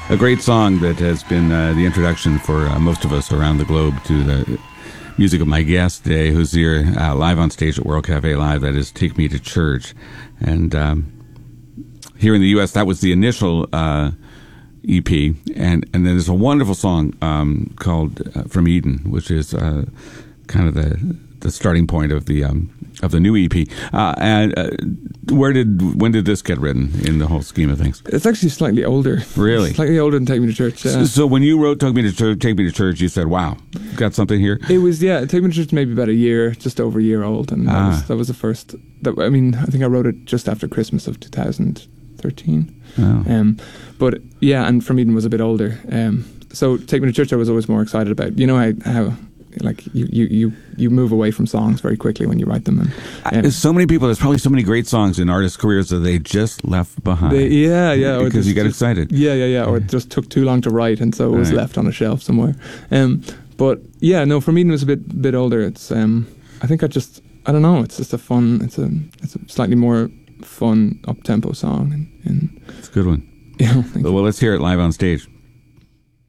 A great song that has been the introduction for most of us around the globe to the music of my guest today, who's here live on stage at World Cafe Live. That is Take Me to Church. And here in the U.S., that was the initial EP. And then there's a wonderful song called From Eden, which is kind of the starting point of the new EP. When did this get written in the whole scheme of things? It's actually slightly older. Really? Slightly older than Take Me to Church. So when you wrote Take Me to Church, you said, "Wow, got something here." It was, Take Me to Church maybe about just over a year old, and that was the first. I think I wrote it just after Christmas of 2013. Oh. But yeah, and From Eden was a bit older. So Take Me to Church I was always more excited about. You know how like you move away from songs very quickly when you write them. And so many people, there's probably so many great songs in artists' careers that they just left behind. Because you got excited. Or it just took too long to write, and so it was left on a shelf somewhere. But yeah, no, From Eden was a bit older. It's I think I don't know. It's just it's a slightly more fun up tempo song, and it's a good one. Yeah. Well, let's hear it live on stage.